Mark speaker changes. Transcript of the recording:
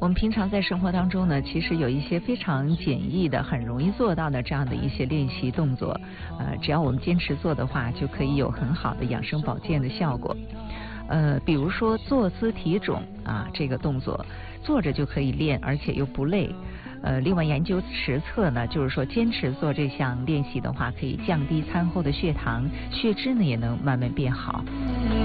Speaker 1: 们平常在生活当中呢，其实有一些非常简易的、很容易做到的这样的一些练习动作，只要我们坚持做的话，就可以有很好的养生保健的效果。比如说坐姿体踵啊，这个动作坐着就可以练，而且又不累。另外研究实测呢，就是说坚持做这项练习的话，可以降低餐后的血糖，血脂呢也能慢慢变好。